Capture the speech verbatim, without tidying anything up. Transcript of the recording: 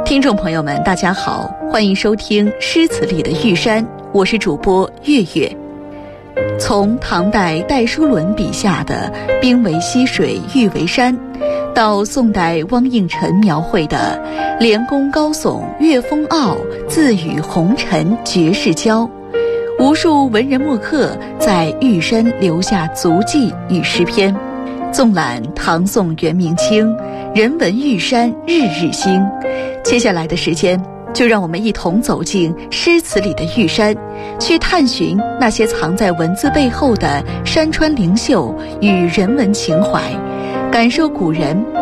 听众朋友们，大家好，欢迎收听诗词里的玉山，我是主播月月。从唐代戴叔伦笔下的兵为溪水玉为山，到宋代汪应辰描绘的连宫高耸月风傲，自与红尘绝世交，无数文人墨客在玉山留下足迹与诗篇。纵览唐宋元明清，人文玉山日日新。接下来的时间，就让我们一同走进诗词里的玉山，去探寻那些藏在文字背后的山川灵秀与人文情怀，感受古人